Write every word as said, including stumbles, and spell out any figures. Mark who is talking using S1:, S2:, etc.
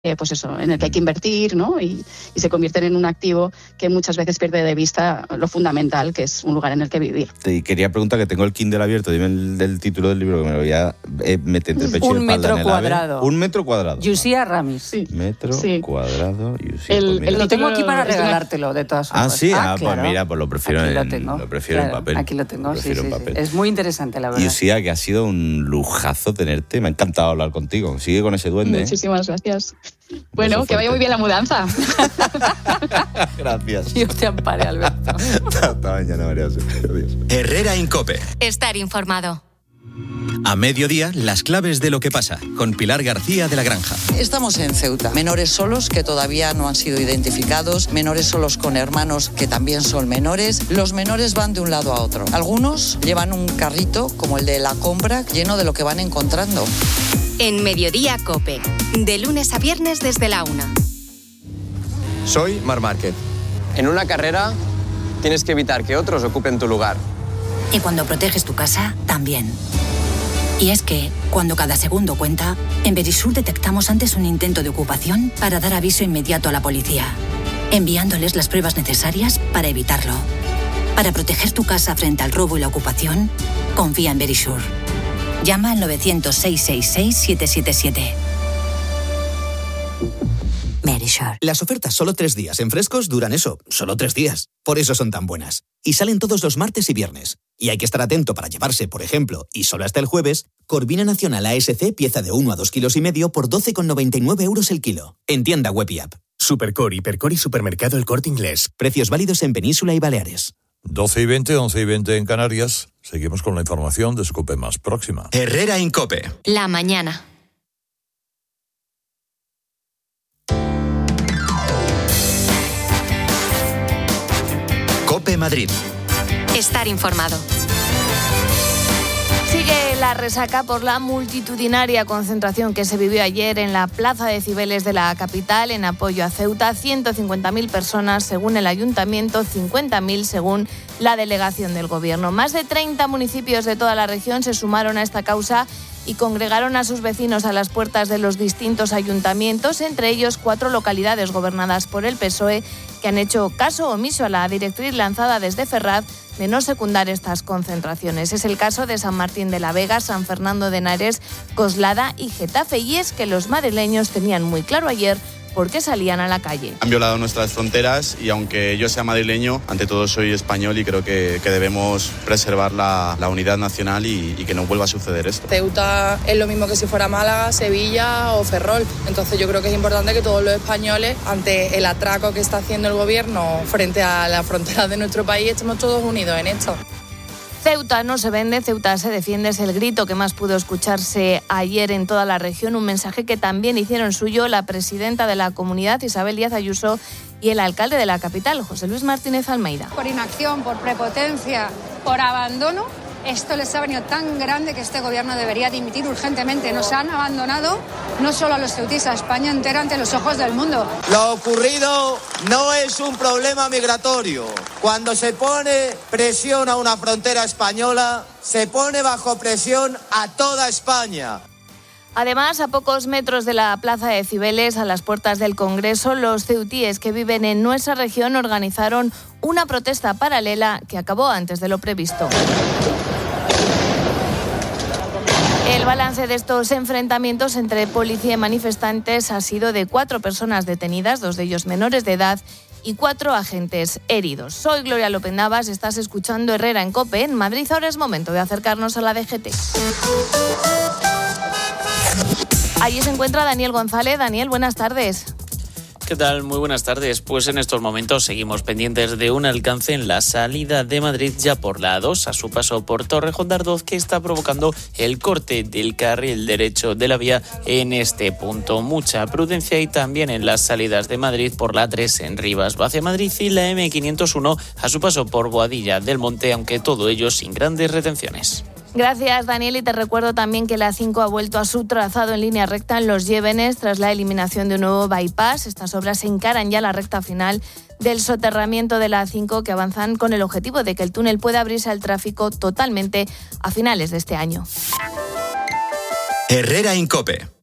S1: Eh, pues eso, en el que hay que invertir, ¿no? Y, y se convierten en un activo que muchas veces pierde de vista lo fundamental, que es un lugar en el que vivir.
S2: Te quería preguntar, que tengo el Kindle abierto, dime el del título del libro, que me lo voy a eh, meter entre pecho y
S3: Un
S2: espalda
S3: metro
S2: en el
S3: cuadrado.
S2: ave. Un metro cuadrado.
S3: Yusia Ramis.
S1: Sí.
S2: Metro
S1: Sí.
S2: cuadrado. Yusia,
S1: El-
S2: pues mira.
S1: el
S3: Lo tengo aquí para
S1: es de una-
S3: regalártelo, de todas
S2: Ah,
S3: formas.
S2: sí, ah,
S3: claro.
S2: pues mira, pues lo prefiero,
S3: Aquí
S2: en,
S3: lo tengo.
S2: lo prefiero
S3: Claro,
S2: en papel.
S3: Aquí lo tengo,
S2: Lo
S3: sí,
S2: prefiero
S3: sí,
S2: en
S3: sí.
S2: papel.
S3: Es muy interesante, la verdad.
S2: Yusia, que ha sido un lujazo tenerte, me ha encantado hablar contigo. Sigue con ese duende. ¿eh?
S1: Muchísimas gracias. Bueno,
S2: Beso
S1: que vaya
S2: fuerte.
S1: muy bien la mudanza.
S2: Gracias.
S3: Dios te ampare, Alberto.
S2: Hasta mañana, María José. Adiós.
S4: Herrera Incope.
S5: Estar informado.
S4: A mediodía, las claves de lo que pasa, con Pilar García de la Granja.
S6: Estamos en Ceuta. Menores solos que todavía no han sido identificados, menores solos con hermanos que también son menores. Los menores van de un lado a otro. Algunos llevan un carrito, como el de la compra, lleno de lo que van encontrando.
S5: En Mediodía Cope. De lunes a viernes desde la una.
S7: Soy Marc Márquez. En una carrera tienes que evitar que otros ocupen tu lugar.
S8: Y cuando proteges tu casa, también. Y es que, cuando cada segundo cuenta, en Verisur detectamos antes un intento de ocupación para dar aviso inmediato a la policía, enviándoles las pruebas necesarias para evitarlo. Para proteger tu casa frente al robo y la ocupación, confía en Verisur. Llama al nueve cero cero, seis seis seis, siete siete siete. Verisur.
S9: Las ofertas solo tres días en Frescos duran eso, solo tres días. Por eso son tan buenas. Y salen todos los martes y viernes. Y hay que estar atento para llevarse, por ejemplo, y solo hasta el jueves, Corvina Nacional A S C pieza de uno a dos kilos y medio por doce con noventa y nueve euros el kilo. En tienda web y app.
S10: Supercor, Hipercor y Supermercado El Corte Inglés.
S9: Precios válidos en Península y Baleares.
S11: doce y veinte, once y veinte en Canarias. Seguimos con la información de Scope Más próxima.
S4: Herrera Incope.
S5: La mañana.
S4: Cope Madrid.
S5: Estar informado.
S12: Sigue la resaca por la multitudinaria concentración que se vivió ayer en la Plaza de Cibeles de la capital en apoyo a Ceuta. ciento cincuenta mil personas según el ayuntamiento, cincuenta mil según la delegación del gobierno. Más de treinta municipios de toda la región se sumaron a esta causa y congregaron a sus vecinos a las puertas de los distintos ayuntamientos, entre ellos cuatro localidades gobernadas por el P S O E que han hecho caso omiso a la directriz lanzada desde Ferraz de no secundar estas concentraciones. Es el caso de San Martín de la Vega, San Fernando de Henares, Coslada y Getafe. Y es que los madrileños tenían muy claro ayer por qué salían a la calle.
S13: Han violado nuestras fronteras y aunque yo sea madrileño, ante todo soy español y creo que, que debemos preservar la, la unidad nacional y, y que no vuelva a suceder esto.
S14: Ceuta es lo mismo que si fuera Málaga, Sevilla o Ferrol. Entonces yo creo que es importante que todos los españoles, ante el atraco que está haciendo el gobierno frente a las fronteras de nuestro país, estemos todos unidos en esto.
S12: Ceuta no se vende, Ceuta se defiende, es el grito que más pudo escucharse ayer en toda la región, un mensaje que también hicieron suyo la presidenta de la comunidad, Isabel Díaz Ayuso, y el alcalde de la capital, José Luis Martínez Almeida.
S15: Por inacción, por prepotencia, por abandono, esto les ha venido tan grande que este gobierno debería dimitir urgentemente. Nos han abandonado no solo a los ceutíes, a España entera ante los ojos del mundo.
S16: Lo ocurrido no es un problema migratorio. Cuando se pone presión a una frontera española, se pone bajo presión a toda España.
S12: Además, a pocos metros de la Plaza de Cibeles, a las puertas del Congreso, los ceutíes que viven en nuestra región organizaron una protesta paralela que acabó antes de lo previsto. El balance de estos enfrentamientos entre policía y manifestantes ha sido de cuatro personas detenidas, dos de ellos menores de edad, y cuatro agentes heridos. Soy Gloria López Navas, estás escuchando Herrera en COPE. En Madrid ahora es momento de acercarnos a la D G T. Allí se encuentra Daniel González. Daniel, buenas tardes.
S17: ¿Qué tal? Muy buenas tardes. Pues en estos momentos seguimos pendientes de un alcance en la salida de Madrid ya por la A dos a su paso por Torrejón de Ardoz, que está provocando el corte del carril derecho de la vía en este punto. Mucha prudencia y también en las salidas de Madrid por la A tres en Rivas va hacia Madrid y la eme quinientos uno a su paso por Boadilla del Monte, aunque todo ello sin grandes retenciones.
S12: Gracias, Daniel, y te recuerdo también que la A cinco ha vuelto a su trazado en línea recta en Los Llévenes tras la eliminación de un nuevo bypass. Estas obras se encaran ya la recta final del soterramiento de la A cinco, que avanzan con el objetivo de que el túnel pueda abrirse al tráfico totalmente a finales de este año.
S4: Herrera Incope.